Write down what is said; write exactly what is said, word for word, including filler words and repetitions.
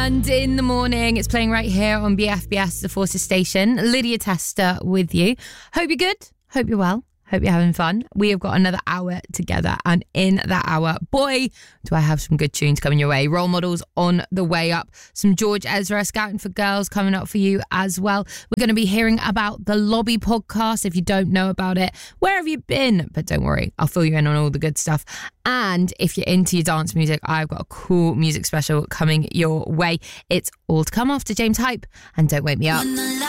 And in the morning, it's playing right here on B F B S, the Forces Station. Lydia Tester with you. Hope you're good. Hope you're well. Hope you're having fun. We have got another hour together, and in that hour, boy, do I have some good tunes coming your way. Role Models on the way up. Some George Ezra, Scouting for Girls, coming up for you as well. We're going to be hearing about the Lobby podcast. If you don't know about it, where have you been? But don't worry, I'll fill you in on all the good stuff. And if you're into your dance music, I've got a cool music special coming your way. It's all to come after James Hype and Don't Wake Me Up.